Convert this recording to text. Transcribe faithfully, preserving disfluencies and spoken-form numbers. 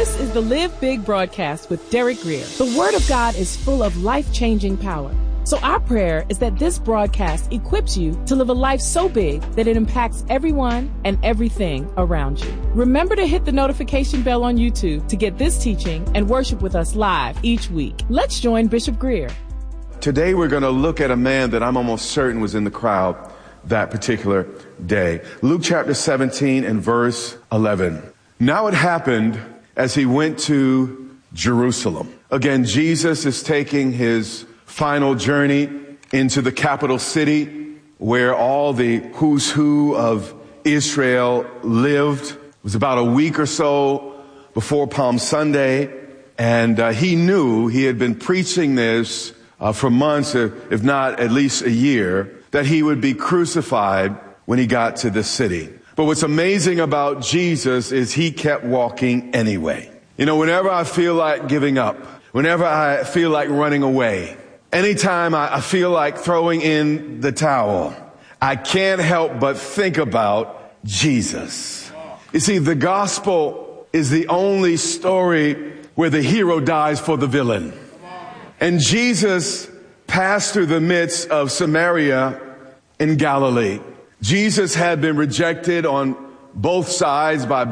This is the Live Big broadcast with Derek Grier. The Word of God is full of life-changing power. So our prayer is that this broadcast equips you to live a life so big that it impacts everyone and everything around you. Remember to hit the notification bell on YouTube to get this teaching and worship with us live each week. Let's join Bishop Grier. Today we're going to look at a man that I'm almost certain was in the crowd that particular day. Luke chapter seventeen and verse eleven. Now it happened as he went to Jerusalem. Again, Jesus is taking his final journey into the capital city where all the who's who of Israel lived. It was about a week or so before Palm Sunday, and uh, he knew he had been preaching this uh, for months, if not at least a year, that he would be crucified when he got to the city. But what's amazing about Jesus is he kept walking anyway. You know, whenever I feel like giving up, whenever I feel like running away, anytime I feel like throwing in the towel, I can't help but think about Jesus. You see, the gospel is the only story where the hero dies for the villain. And Jesus passed through the midst of Samaria in Galilee. Jesus had been rejected on both sides by